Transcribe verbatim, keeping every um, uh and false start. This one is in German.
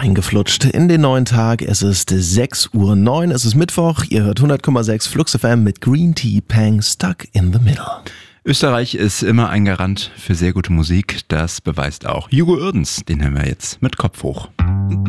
reingeflutscht in den neuen Tag. Es ist sechs Uhr neun, es ist Mittwoch. Ihr hört hundert Komma sechs Flux F M mit Green Tea Pang Stuck in the Middle. Österreich ist immer ein Garant für sehr gute Musik. Das beweist auch Hugo Irdens. Den hören wir jetzt mit Kopf hoch.